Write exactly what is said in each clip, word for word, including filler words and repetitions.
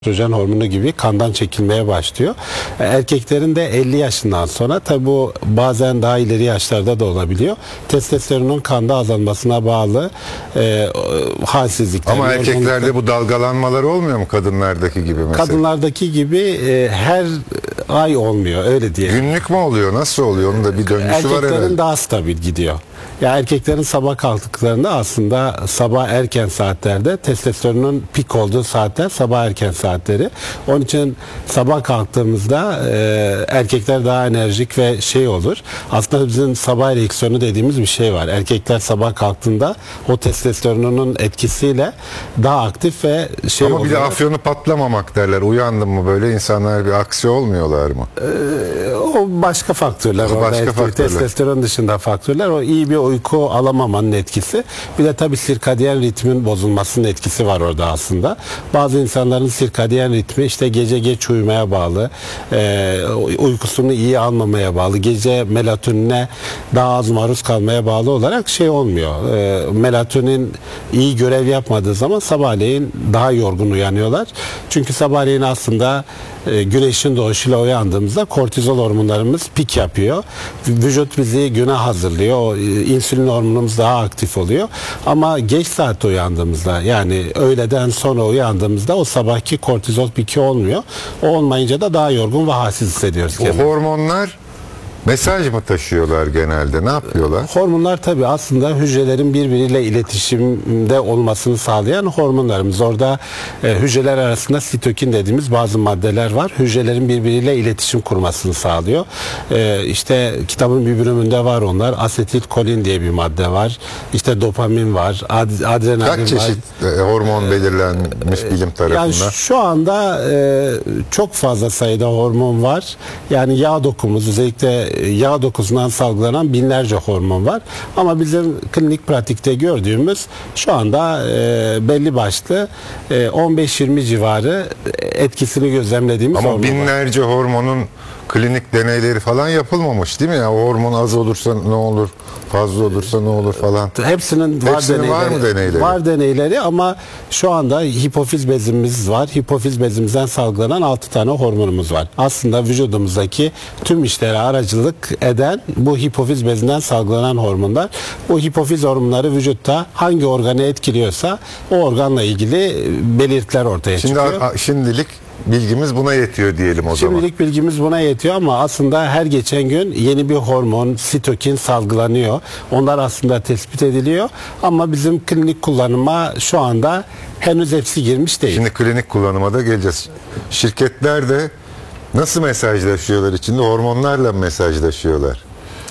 Östrojen hormonu gibi kandan çekilmeye başlıyor. Erkeklerin de elli yaşından sonra, tabi bu bazen daha ileri yaşlarda da olabiliyor, testosteronun kanda azalmasına bağlı e, halsizlikler. Ama erkeklerde bu dalgalanmalar olmuyor mu kadınlardaki gibi mesela? Kadınlardaki gibi e, her ay olmuyor, öyle diye. Günlük mü oluyor? Nasıl oluyor? Onun da bir döngüsü var herhalde. Erkeklerin daha stabil gidiyor. Ya erkeklerin sabah kalktıklarında aslında sabah erken saatlerde testosteronun pik olduğu saatler sabah erken saatleri. Onun için sabah kalktığımızda e, erkekler daha enerjik ve şey olur. Aslında bizim sabah ereksiyonu dediğimiz bir şey var. Erkekler sabah kalktığında o testosteronun etkisiyle daha aktif ve şey Ama oluyor. bir de afyonu patlamamak derler. Uyandın mı böyle insanlar bir aksi olmuyorlar mı? Ee, o başka faktörler. O başka orada faktörler. Testosteron dışında faktörler. O iyi bir uyku alamamanın etkisi. Bir de tabii sirkadiyen ritmin bozulmasının etkisi var orada aslında. Bazı insanların sirkadiyen ritmi işte gece geç uyumaya bağlı, e, uykusunu iyi almamaya bağlı, gece melatonine daha az maruz kalmaya bağlı olarak şey olmuyor. E, melatonin iyi görev yapmadığı zaman sabahleyin daha yorgun uyanıyorlar. Çünkü sabahleyin aslında e, güneşin doğuşuyla uyandığımızda kortizol hormonlarımız pik yapıyor. Vücut bizi güne hazırlıyor. O, e, insülin hormonumuz daha aktif oluyor. Ama geç saatte uyandığımızda, yani öğleden sonra uyandığımızda o sabahki kortizol piki olmuyor. O olmayınca da daha yorgun ve halsiz hissediyoruz O kendimizi. hormonlar mesaj mı taşıyorlar genelde? Ne yapıyorlar? Hormonlar tabii aslında hücrelerin birbiriyle iletişimde olmasını sağlayan hormonlarımız. Orada e, hücreler arasında sitokin dediğimiz bazı maddeler var. Hücrelerin birbiriyle iletişim kurmasını sağlıyor. E, işte kitabın bir bölümünde var onlar. Asetilkolin diye bir madde var. İşte dopamin var. Ad, adrenalin Kaç çeşit var. e, hormon belirlenmiş bilim tarafından? Yani şu anda e, çok fazla sayıda hormon var. Yani yağ dokumuz, özellikle yağ dokusundan salgılanan binlerce hormon var. Ama bizim klinik pratikte gördüğümüz şu anda e, belli başlı e, on beş yirmi civarı etkisini gözlemlediğimiz Ama hormon binlerce var. hormonun klinik deneyleri falan yapılmamış değil mi? Yani o hormon az olursa ne olur, fazla olursa ne olur falan. Hepsinin var Hepsinin deneyleri. var mı deneyleri? Var deneyleri ama şu anda hipofiz bezimiz var. Hipofiz bezimizden salgılanan altı tane hormonumuz var. Aslında vücudumuzdaki tüm işlere aracılık eden bu hipofiz bezinden salgılanan hormonlar. Bu hipofiz hormonları vücutta hangi organı etkiliyorsa o organla ilgili belirtiler ortaya Şimdi çıkıyor. şimdilik bilgimiz buna yetiyor diyelim o zaman. Şimdilik bilgimiz buna yetiyor ama aslında her geçen gün yeni bir hormon, sitokin salgılanıyor. Onlar aslında tespit ediliyor ama bizim klinik kullanıma şu anda henüz hepsi girmiş değil. Şimdi klinik kullanıma da geleceğiz. Şirketler de nasıl mesajlaşıyorlar içinde? Hormonlarla mı mesajlaşıyorlar?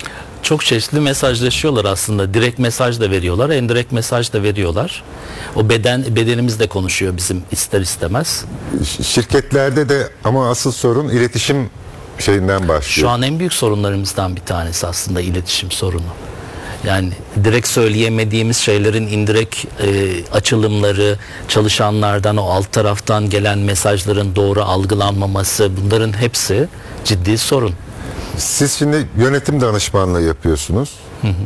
Çok çeşitli mesajlaşıyorlar aslında. Direkt mesaj da veriyorlar, indirekt mesaj da veriyorlar. O beden bedenimiz de konuşuyor bizim ister istemez. Şirketlerde de ama asıl sorun iletişim şeyinden başlıyor. Şu an en büyük sorunlarımızdan bir tanesi aslında iletişim sorunu. Yani direkt söyleyemediğimiz şeylerin indirekt e, açılımları, çalışanlardan o alt taraftan gelen mesajların doğru algılanmaması, bunların hepsi ciddi sorun. Siz şimdi yönetim danışmanlığı yapıyorsunuz. Hı hı.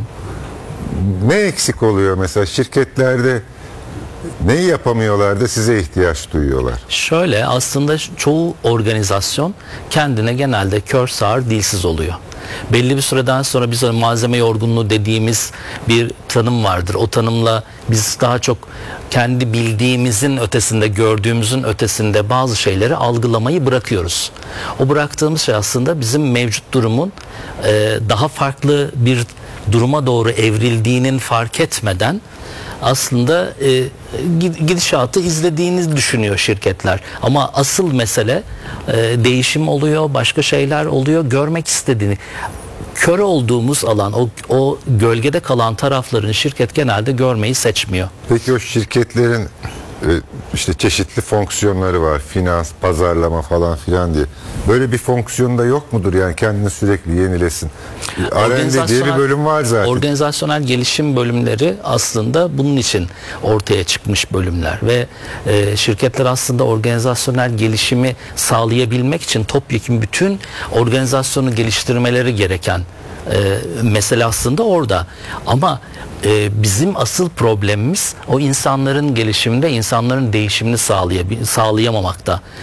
Ne eksik oluyor mesela şirketlerde? Neyi yapamıyorlar da size ihtiyaç duyuyorlar? Şöyle, aslında çoğu organizasyon kendine genelde kör sağır dilsiz oluyor. Belli bir süreden sonra biz malzeme yorgunluğu dediğimiz bir tanım vardır. O tanımla biz daha çok kendi bildiğimizin ötesinde, gördüğümüzün ötesinde bazı şeyleri algılamayı bırakıyoruz. O bıraktığımız şey aslında bizim mevcut durumun e, daha farklı bir duruma doğru evrildiğinin fark etmeden aslında e, gidişatı izlediğini düşünüyor şirketler. Ama asıl mesele e, değişim oluyor, başka şeyler oluyor, görmek istediğini. Kör olduğumuz alan, o, o gölgede kalan taraflarını şirket genelde görmeyi seçmiyor. Peki o şirketlerin işte çeşitli fonksiyonları var. Finans, pazarlama falan filan diye. Böyle bir fonksiyonu da yok mudur? Yani kendini sürekli yenilesin. R and D diye bir bölüm var zaten. Organizasyonel gelişim bölümleri aslında bunun için ortaya çıkmış bölümler ve e, şirketler aslında organizasyonel gelişimi sağlayabilmek için topyekun bütün organizasyonu geliştirmeleri gereken E, mesele aslında orada. Ama e, bizim asıl problemimiz o insanların gelişiminde, insanların değişimini sağlayabil- sağlayamamakta.